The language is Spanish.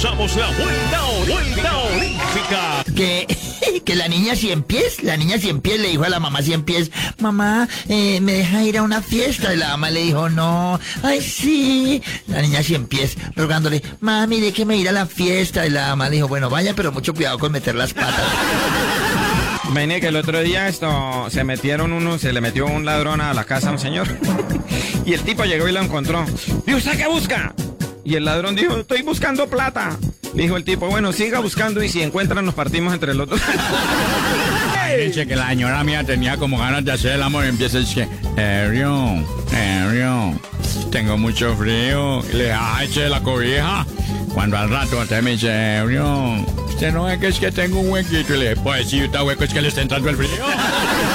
Somos la vuelta olímpica. Que la niña Cien Pies le dijo a la mamá Cien Pies, mamá, ¿me deja ir a una fiesta? Y la mamá le dijo, no, ay sí. La niña Cien Pies rogándole, mami, déjeme ir a la fiesta. Y la mamá le dijo, bueno, vaya, pero mucho cuidado con meter las patas. Imagínate que el otro día se le metió un ladrón a la casa a un señor. Y el tipo llegó y lo encontró. ¿Y usted qué busca? Y el ladrón dijo, estoy buscando plata. Dijo el tipo, bueno, siga buscando y si encuentran nos partimos entre los dos. Dice que la señora mía tenía como ganas de hacer el amor y empieza a decir, Arión, tengo mucho frío. Y le dije, eche la cobija. Cuando al rato usted me dice, Arión, usted no es que tengo un huequito. Y le dije, pues si está hueco es que le está entrando el frío.